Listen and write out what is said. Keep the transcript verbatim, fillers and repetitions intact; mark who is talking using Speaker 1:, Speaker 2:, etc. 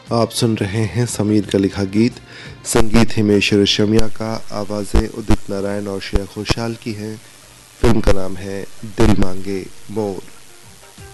Speaker 1: आप सुन रहे हैं समीर का लिखा गीत। संगीत हिमेश रेशमिया का, आवाज़ें उदित नारायण और श्रेया घोषाल की हैं। फिल्म का नाम है दिल मांगे मोर।